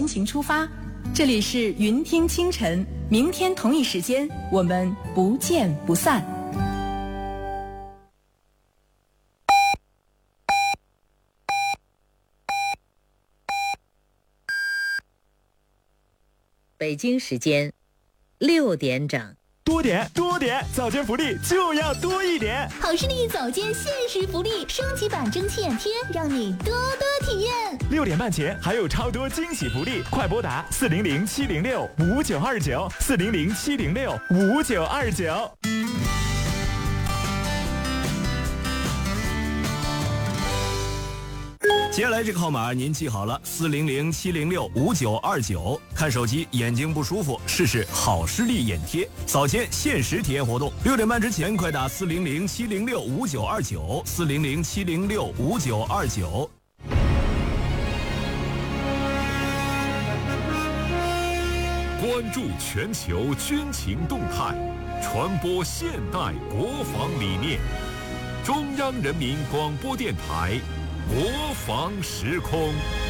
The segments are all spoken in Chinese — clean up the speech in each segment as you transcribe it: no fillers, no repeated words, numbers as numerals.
心情出发。这里是云听清晨，明天同一时间我们不见不散。 北京时间6点整。 多点，早间福利就要多一点。 好视力早间限时福利升级版蒸汽眼贴，让你多多体验。 6点半前还有超多惊喜福利，快拨打400-706-5929 400-706-5929。 接下来这个号码您记好了，400-706-5929。看手机眼睛不舒服，试试好视力眼贴，早间限时体验活动。6点半之前快打400-706-5929 400-706-5929。 关注全球军情动态，传播现代国防理念。中央人民广播电台国防时空。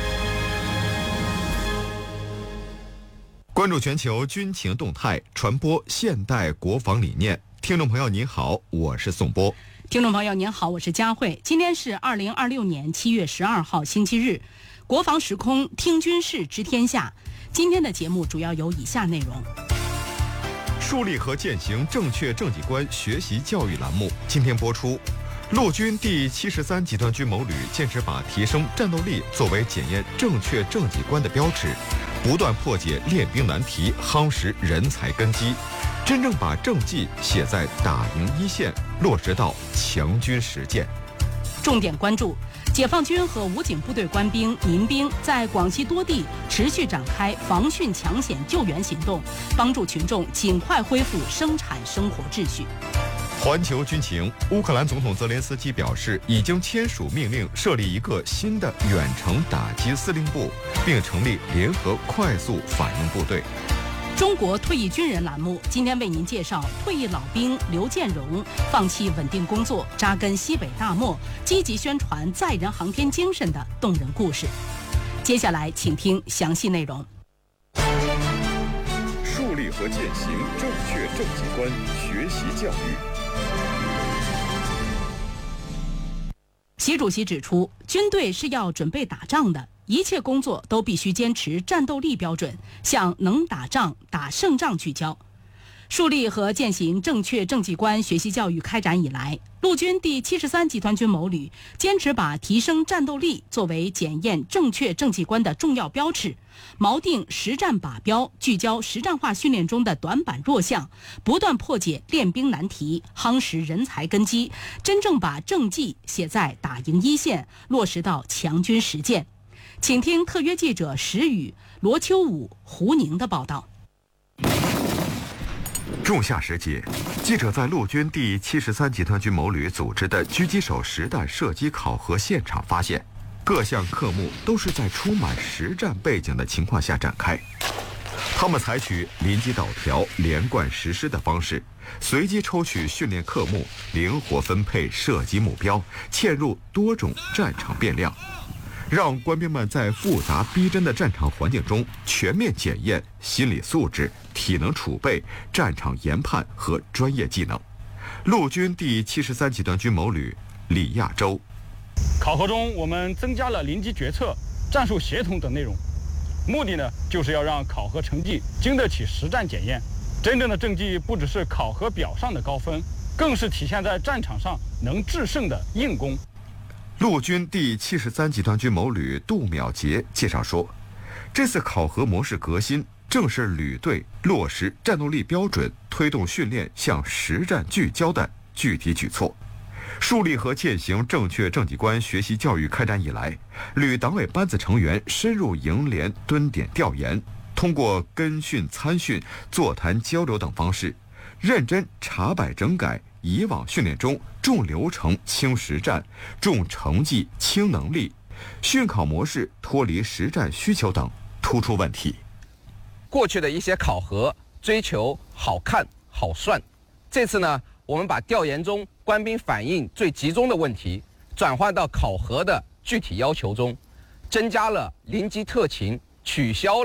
关注全球军情动态，传播现代国防理念。听众朋友您好，我是宋波。 听众朋友您好，我是佳慧。今天是2026年7月12号星期日，国防时空听军事知天下。今天的节目主要有以下内容： 树立和践行正确政绩观学习教育栏目今天播出。陆军第73集团军某旅坚持把提升战斗力作为检验正确政绩观的标尺，不断破解练兵难题，夯实人才根基，真正把政绩写在打赢一线，落实到强军实践。 重点关注解放军和武警部队官兵、民兵在广西多地持续展开防汛抢险救援行动，帮助群众尽快恢复生产生活秩序。 环球军情，乌克兰总统泽连斯基表示，已经签署命令设立一个新的远程打击司令部，并成立联合快速反应部队。 中国退役军人栏目今天为您介绍退役老兵刘建荣放弃稳定工作，扎根西北大漠，积极宣传载人航天精神的动人故事。接下来请听详细内容。 树立和践行正确政绩观学习教育。 习主席指出，军队是要准备打仗的，一切工作都必须坚持战斗力标准，向能打仗、打胜仗聚焦。树立和践行正确政绩观学习教育开展以来，陆军第73集团军某旅坚持把提升战斗力作为检验正确政绩观的重要标尺，锚定实战靶标，聚焦实战化训练中的短板弱项，不断破解练兵难题，夯实人才根基，真正把政绩写在打赢一线，落实到强军实践。请听特约记者石宇、罗秋武、胡宁的报道。 仲夏时节，记者在陆军第73集团军某旅组织的狙击手实弹射击考核现场发现，各项科目都是在充满实战背景的情况下展开。他们采取临机导调、连贯实施的方式，随机抽取训练科目，灵活分配射击目标，嵌入多种战场变量，让官兵们在复杂逼真的战场环境中全面检验心理素质、体能储备、战场研判和专业技能。陆军第73集团军某旅李亚洲。 考核中，我们增加了临机决策、战术协同等内容，目的呢，就是要让考核成绩经得起实战检验。真正的政绩不只是考核表上的高分，更是体现在战场上能制胜的硬功。 陆军第73集团军某旅杜淼杰介绍说，这次考核模式革新，正是旅队落实战斗力标准、推动训练向实战聚焦的具体举措。树立和践行正确政绩观学习教育开展以来，旅党委班子成员深入营连蹲点调研，通过跟训、参训、座谈交流等方式，认真查摆整改以往训练中重流程轻实战、重成绩轻能力、训考模式脱离实战需求等突出问题。 过去的一些考核追求好看好算，这次呢，我们把调研中官兵反映最集中的问题转换到考核的具体要求中，增加了临机特勤，取消了